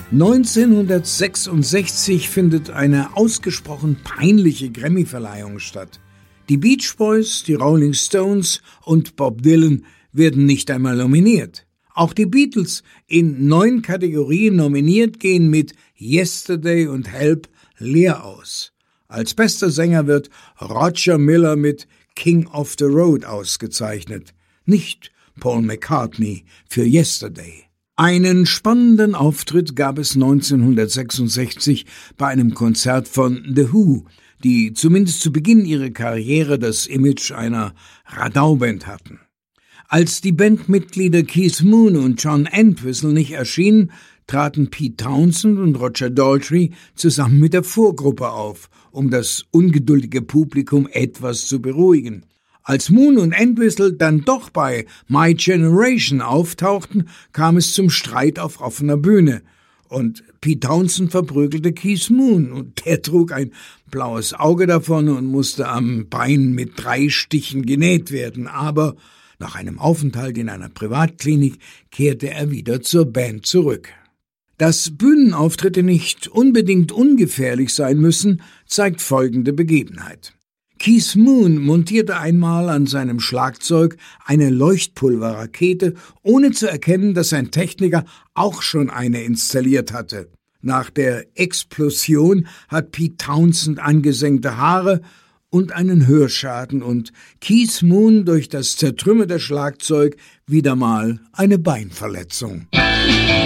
1966 findet eine ausgesprochen peinliche Grammy-Verleihung statt. Die Beach Boys, die Rolling Stones und Bob Dylan werden nicht einmal nominiert. Auch die Beatles, in 9 Kategorien nominiert, gehen mit Yesterday und Help leer aus. Als bester Sänger wird Roger Miller mit King of the Road ausgezeichnet, nicht Paul McCartney für Yesterday. Einen spannenden Auftritt gab es 1966 bei einem Konzert von The Who, die zumindest zu Beginn ihrer Karriere das Image einer Radauband hatten. Als die Bandmitglieder Keith Moon und John Entwistle nicht erschienen, traten Pete Townshend und Roger Daltrey zusammen mit der Vorgruppe auf, um das ungeduldige Publikum etwas zu beruhigen. Als Moon und Entwistle dann doch bei My Generation auftauchten, kam es zum Streit auf offener Bühne. Und Pete Townshend verprügelte Keith Moon und der trug ein blaues Auge davon und musste am Bein mit 3 Stichen genäht werden. Aber nach einem Aufenthalt in einer Privatklinik kehrte er wieder zur Band zurück. Dass Bühnenauftritte nicht unbedingt ungefährlich sein müssen, zeigt folgende Begebenheit. Keith Moon montierte einmal an seinem Schlagzeug eine Leuchtpulverrakete, ohne zu erkennen, dass sein Techniker auch schon eine installiert hatte. Nach der Explosion hat Pete Townshend angesenkte Haare und einen Hörschaden und Keith Moon durch das zertrümmerte Schlagzeug wieder mal eine Beinverletzung.